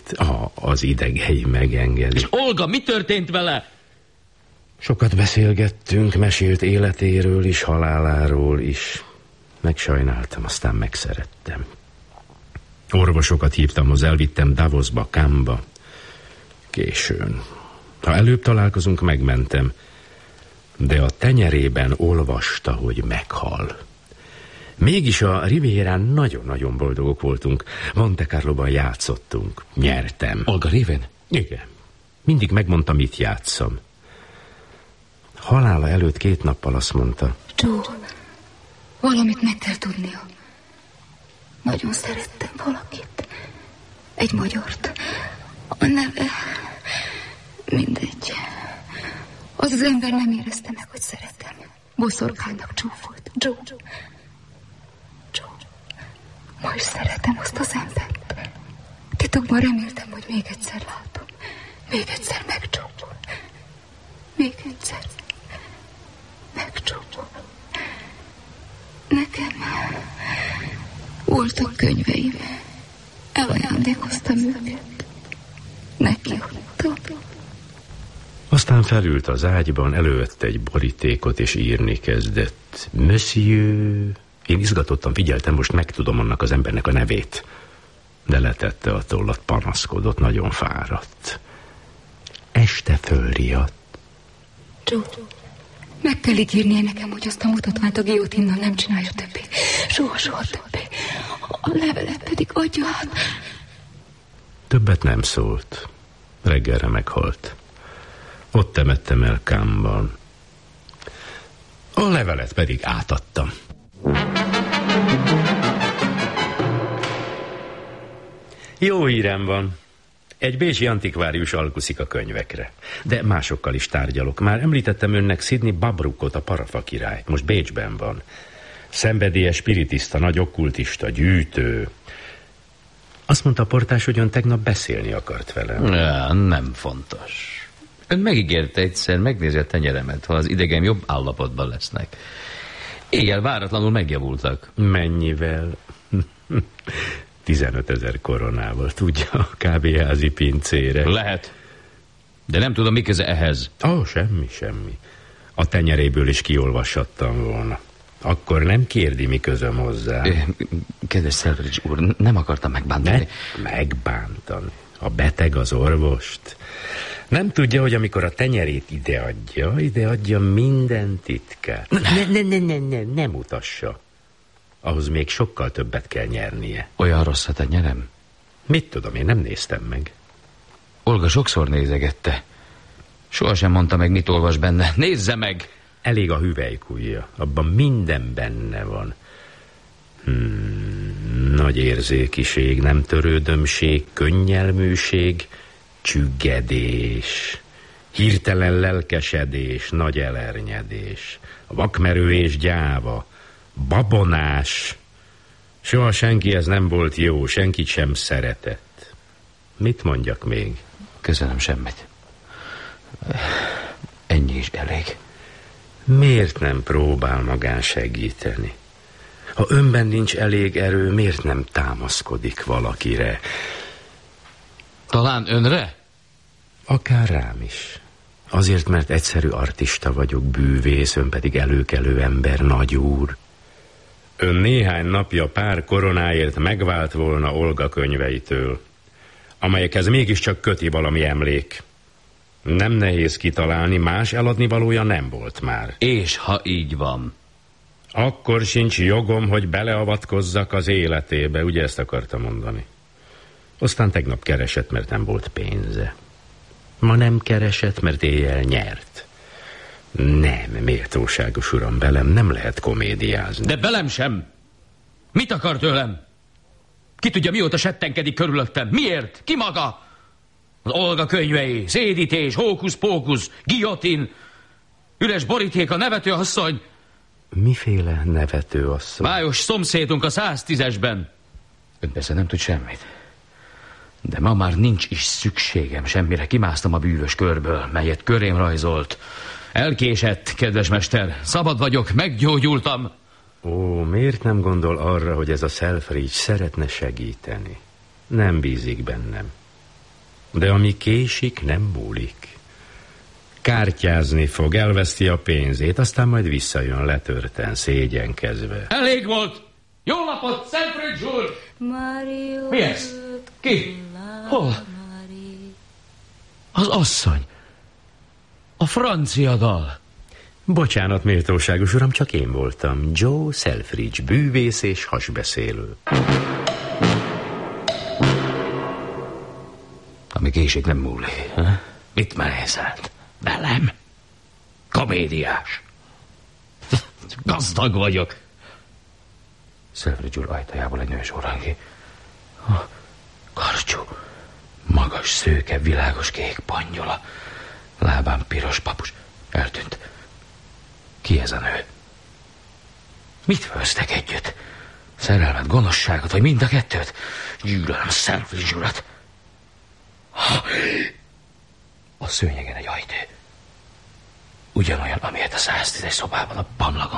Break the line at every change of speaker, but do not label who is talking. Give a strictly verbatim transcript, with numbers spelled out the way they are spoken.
amit a, az idegei megengedik.
És Olga, mi történt vele?
Sokat beszélgettünk, mesélt életéről is, haláláról is. Megsajnáltam, aztán megszerettem. Orvosokat hívtam, az elvittem Davosba, Cannesba. Későn. Ha előbb találkozunk, megmentem. De a tenyerében olvasta, hogy meghal. Mégis a Rivierán nagyon-nagyon boldogok voltunk. Monte Carloban játszottunk. Nyertem.
Olga révén?
Igen. Mindig megmondta, mit játszom. Halála előtt két nappal azt mondta:
Joe, valamit meg kell tudnia. Nagyon szerettem valakit. Egy magyart. A neve... Mindegy. Az az ember nem érezte meg, hogy szeretem. Boszorkánynak csúfolt. Joe. Joe. Ma is szeretem azt az embert. Titokban reméltem, hogy még egyszer látom. Még egyszer megcsókol. Még egyszer megcsókol. Nekem voltak könyveim. Elajándékoztam őket. Neki adtam.
Aztán felült az ágyban, elővett egy borítékot, és írni kezdett. Monsieur... Én izgatottan figyeltem, most megtudom annak az embernek a nevét. De letette a tollat, panaszkodott, nagyon fáradt. Este fölriadt.
Joe, meg kell ígérnie nekem, hogy azt a mutatványt a guillotine-nal nem csinálja többé. Soha, soha többé. A levelet pedig adja át.
Többet nem szólt. Reggelre meghalt. Ott temettem el Cannesban. A levelet pedig átadtam. Jó hírem van. Egy bécsi antikvárius alkuszik a könyvekre. De másokkal is tárgyalok. Már említettem önnek Sidney Babrookot, a Parafa királyt. Most Bécsben van. Szenvedélyes spiritista, nagy okkultista, gyűjtő. Azt mondta a portás, hogy ön tegnap beszélni akart velem.
Ja, nem fontos. Ön megígérte egyszer, megnézi a tenyeremet, ha az idegem jobb állapotban lesznek. Éjjel váratlanul megjavultak.
Mennyivel? tizenötezer koronával, tudja, a kávéházi pincére.
Lehet. De nem tudom, mi köze ehhez.
Ó, oh, semmi, semmi. A tenyeréből is kiolvashattam volna. Akkor nem kérdi, mi közöm hozzá.
Kedves Selfridge úr, nem akartam megbántani.
Ne megbántani. A beteg az orvost. Nem tudja, hogy amikor a tenyerét ideadja, ideadja minden titkát. Ne, ne, ne, ne, ne, ne mutassa. Ahhoz még sokkal többet kell nyernie.
Olyan rossz a tenyerem?
Mit tudom, én nem néztem meg.
Olga sokszor nézegette. Sohasem mondta meg, mit olvas benne. Nézze meg!
Elég a hüvelykujja. Abban minden benne van. Hmm, nagy érzékiség, nem törődömség, könnyelműség, csüggedés, hirtelen lelkesedés, nagy elernyedés, vakmerő és gyáva, babonás. Soha senkihez nem volt jó, senkit sem szeretett. Mit mondjak még?
Köszönöm, semmit. Ennyi is elég.
Miért nem próbál magán segíteni? Ha önben nincs elég erő, miért nem támaszkodik valakire?
Talán önre?
Akár rám is. Azért, mert egyszerű artista vagyok, bűvész, ön pedig előkelő ember, nagyúr. Ön néhány napja pár koronáért megvált volna Olga könyveitől, amelyekhez mégiscsak köti valami emlék. Nem nehéz kitalálni, más eladnivalója nem volt már.
És ha így van?
Akkor sincs jogom, hogy beleavatkozzak az életébe, ugye ezt akarta mondani. Aztán tegnap keresett, mert nem volt pénze. Ma nem keresett, mert éjjel nyert. Nem, méltóságos uram, velem nem lehet komédiázni.
De velem sem. Mit akar tőlem? Ki tudja, mióta settenkedik körülöttem? Miért? Ki maga? Az Olga könyvei, szédítés, hókusz-pókusz, guillotine, üres boríték, a nevetőasszony.
Miféle nevetőasszony?
Májos szomszédunk a száztízesben. Ön persze nem tud semmit. De ma már nincs is szükségem semmire. Kimásztam a bűvös körből, melyet körém rajzolt. Elkésett, kedves mester. Szabad vagyok, meggyógyultam.
Ó, miért nem gondol arra, hogy ez a Selfridge szeretne segíteni? Nem bízik bennem. De ami késik, nem múlik. Kártyázni fog, elveszti a pénzét, aztán majd visszajön letörten, szégyenkezve.
Elég volt! Jó napot, Selfridge úr! Mi ez? Ki? Hol? Az asszony. A francia dal.
Bocsánat, méltóságos uram, csak én voltam. Joe Selfridge, bűvész és hasbeszélő.
Ami késik, nem múlik. Ha? Mit merészelt? Velem? Komédiás. Gazdag vagyok. Selfridge úr ajtajából egy nő során ki. Karcsú, magas, szőke, világos kék pangyola, lábán piros papus. Eltűnt. Ki ez a nő? Mit főztek együtt? Szerelmet, gonoszságot, vagy mind a kettőt? Gyűlölöm Selfridge urat. A szőnyegen egy ajtó. Ugyanolyan, amilyet a száztízes szobában a pamlagon